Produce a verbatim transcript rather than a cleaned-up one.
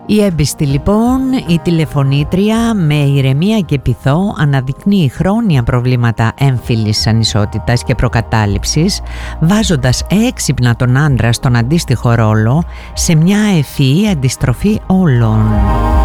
Η έμπιστη λοιπόν, η τηλεφωνήτρια με ηρεμία και πειθό αναδεικνύει χρόνια προβλήματα έμφυλης ανισότητας και προκατάληψης, βάζοντας έξυπνα τον άντρα στον αντίστοιχο ρόλο σε μια ευφυή αντιστροφή όλων.